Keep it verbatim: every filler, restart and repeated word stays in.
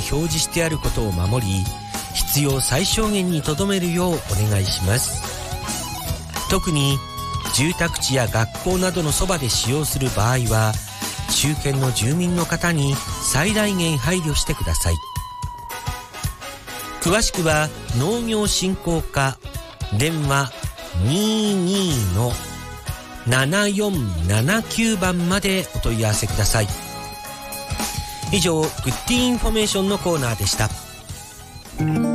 表示してあることを守り、必要最小限に留めるようお願いします。特に住宅地や学校などのそばで使用する場合は、周辺の住民の方に最大限配慮してください。詳しくは農業振興課電話 にーにーのななよんななきゅう 番までお問い合わせください。以上、グッディインフォメーションのコーナーでした。